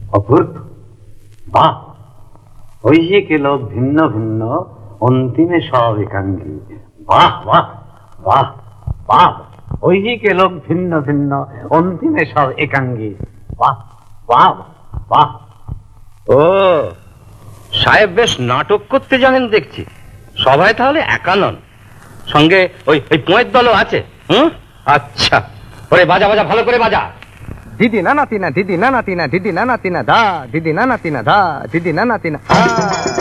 অপূর্ব, বাহ! ঐহিকে লোক ভিন্ন ভিন্ন, অন্তিমে সব একাঙ্গী। বাহ বাহ বাহ বাহ! ঐহিকে লোক ভিন্ন ভিন্ন, অন্তিমে সব একাঙ্গী। বাহ বাহ বাহ! ও সাহেব বেশ নাটক করতে জানেন দেখছি। সবাই তাহলে একা নন, সঙ্গে ওই ওই পোয়ের দলও আছে। আচ্ছা, ওরে বাজা বাজা, ভালো করে বাজা। দিদি না নাতিনা, দিদি না নাতিনা, দিদি না নাতিনা ধা, দিদি না নাতিনা ধা, দিদি না নাতিনা।